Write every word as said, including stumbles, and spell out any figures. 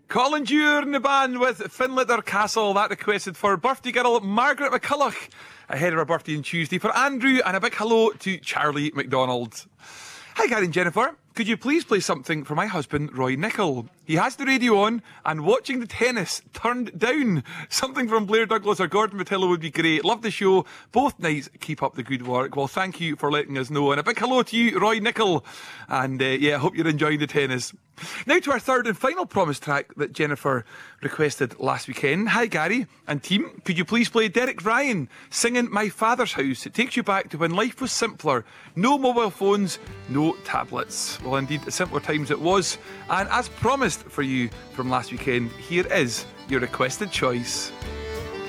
Colin Dewar in the band with Finletter Castle. That requested for birthday girl Margaret McCulloch ahead of her birthday on Tuesday. For Andrew, and a big hello to Charlie McDonald. Hi Gary and Jennifer, could you please play something for my husband Roy Nichol? He has the radio on and watching the tennis turned down. Something from Blair Douglas or Gordon Matillo would be great. Love the show both nights. Keep up the good work. Well, thank you for letting us know, and a big hello to you, Roy Nichol. And uh, yeah, I hope you're enjoying the tennis. Now to our third and final promise track that Jennifer requested last weekend. Hi Gary and team, could you please play Derek Ryan singing My Father's House? It takes you back to when life was simpler. No mobile phones, no tablets. Well, indeed, simpler times it was. And as promised for you from last weekend, here is your requested choice.